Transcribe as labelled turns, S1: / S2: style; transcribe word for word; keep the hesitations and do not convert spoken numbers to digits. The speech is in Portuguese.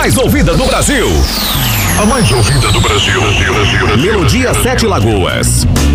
S1: mais ouvida do Brasil.
S2: A mais ouvida do Brasil. Brasil, Brasil, Brasil
S1: Melodia Sete Lagoas.